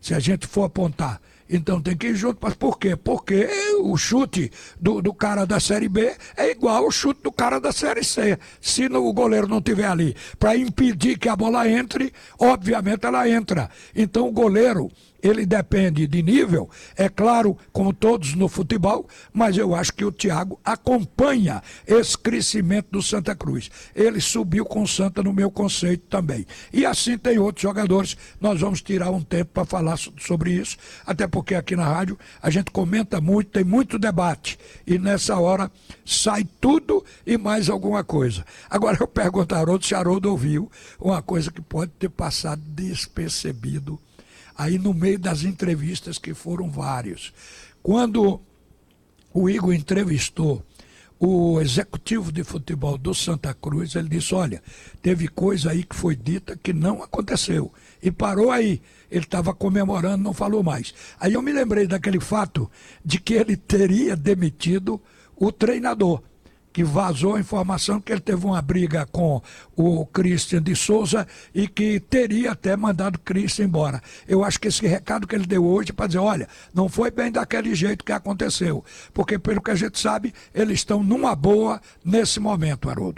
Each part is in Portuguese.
se a gente for apontar. Então tem que ir junto, mas por quê? Porque o chute do cara da Série B é igual ao chute do cara da Série C. Se o goleiro não estiver ali para impedir que a bola entre, obviamente ela entra. Então o goleiro, ele depende de nível, é claro, como todos no futebol, mas eu acho que o Thiago acompanha esse crescimento do Santa Cruz. Ele subiu com o Santa no meu conceito também. E assim tem outros jogadores, nós vamos tirar um tempo para falar sobre isso, até porque aqui na rádio a gente comenta muito, tem muito debate, e nessa hora sai tudo e mais alguma coisa. Agora eu pergunto a Haroldo se Haroldo ouviu uma coisa que pode ter passado despercebido aí no meio das entrevistas, que foram vários. Quando o Igor entrevistou o executivo de futebol do Santa Cruz, ele disse, olha, teve coisa aí que foi dita que não aconteceu. E parou aí. Ele estava comemorando, não falou mais. Aí eu me lembrei daquele fato de que ele teria demitido o treinador, que vazou a informação que ele teve uma briga com o Christian de Souza e que teria até mandado o Christian embora. Eu acho que esse recado que ele deu hoje para dizer, olha, não foi bem daquele jeito que aconteceu, porque pelo que a gente sabe, eles estão numa boa nesse momento, Haroldo.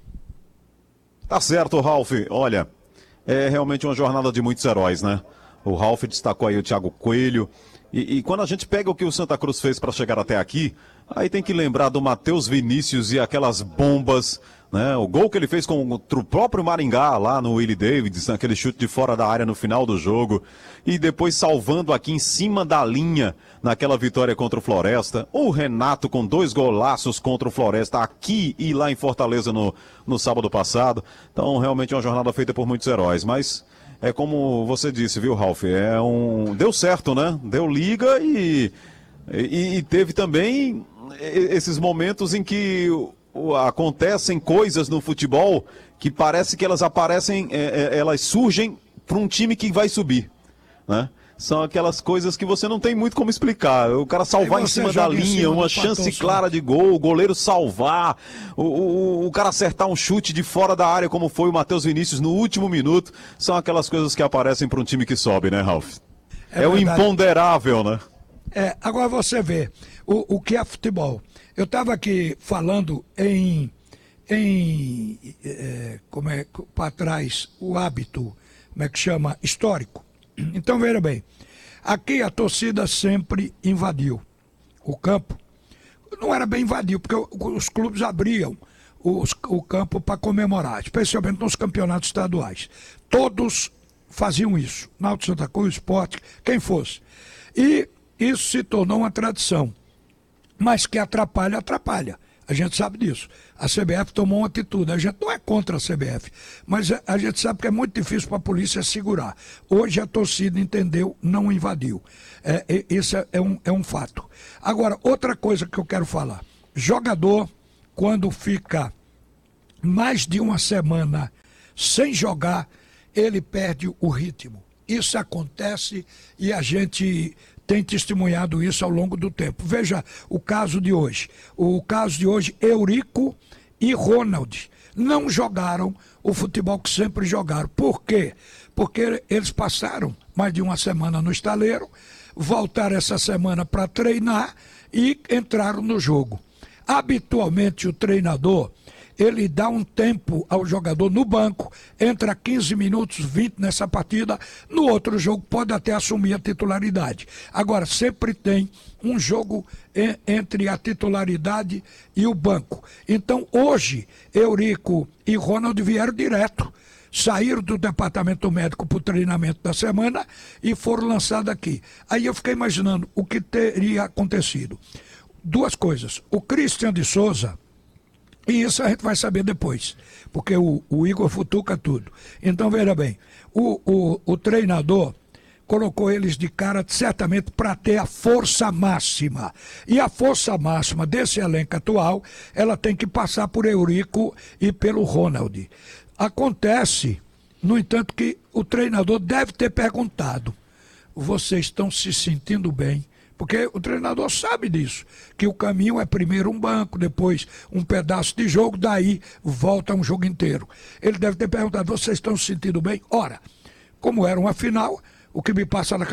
Tá certo, Ralf. Olha, é realmente uma jornada de muitos heróis, né? O Ralf destacou aí o Thiago Coelho. E quando a gente pega o que o Santa Cruz fez para chegar até aqui, aí tem que lembrar do Matheus Vinícius e aquelas bombas, né? O gol que ele fez contra o próprio Maringá, lá no Willie Davids, aquele chute de fora da área no final do jogo. E depois salvando aqui em cima da linha, naquela vitória contra o Floresta. O Renato com 2 golaços contra o Floresta, aqui e lá em Fortaleza no sábado passado. Então, realmente é uma jornada feita por muitos heróis, mas... é como você disse, viu, Ralf? Deu certo, né? Deu liga e teve também esses momentos em que acontecem coisas no futebol que parece que elas aparecem, elas surgem para um time que vai subir, né? São aquelas coisas que você não tem muito como explicar. O cara salvar em cima da linha, uma chance clara de gol, o goleiro salvar, o cara acertar um chute de fora da área, como foi o Matheus Vinícius no último minuto. São aquelas coisas que aparecem para um time que sobe, né, Ralf? É o imponderável, né? Agora você vê o que é futebol. Eu estava aqui falando para trás, o hábito, como é que chama? Histórico. Então, veja bem, aqui a torcida sempre invadiu o campo. Não era bem invadir, porque os clubes abriam o campo para comemorar, especialmente nos campeonatos estaduais. Todos faziam isso, Náutico, Santa Cruz, Sport, quem fosse. E isso se tornou uma tradição, mas que atrapalha. A gente sabe disso. A CBF tomou uma atitude. A gente não é contra a CBF, mas a gente sabe que é muito difícil para a polícia segurar. Hoje a torcida entendeu, não invadiu. Isso é um fato. Agora, outra coisa que eu quero falar. Jogador, quando fica mais de uma semana sem jogar, ele perde o ritmo. Isso acontece e a gente tem testemunhado isso ao longo do tempo. Veja o caso de hoje. O caso de hoje, Eurico e Ronald não jogaram o futebol que sempre jogaram. Por quê? Porque eles passaram mais de uma semana no estaleiro, voltaram essa semana para treinar e entraram no jogo. Habitualmente o treinador, ele dá um tempo ao jogador no banco, entra 15 minutos, 20 nessa partida, no outro jogo pode até assumir a titularidade. Agora, sempre tem um jogo entre a titularidade e o banco. Então, hoje, Eurico e Ronald vieram direto, saíram do departamento médico para o treinamento da semana e foram lançados aqui. Aí eu fiquei imaginando o que teria acontecido. Duas coisas. O Christian de Souza, e isso a gente vai saber depois, porque o Igor futuca tudo. Então, veja bem, o treinador colocou eles de cara certamente para ter a força máxima. E a força máxima desse elenco atual, ela tem que passar por Eurico e pelo Ronald. Acontece, no entanto, que o treinador deve ter perguntado, vocês estão se sentindo bem? Porque o treinador sabe disso, que o caminho é primeiro um banco, depois um pedaço de jogo, daí volta um jogo inteiro. Ele deve ter perguntado, vocês estão se sentindo bem? Ora, como era uma final, o que me passa na cabeça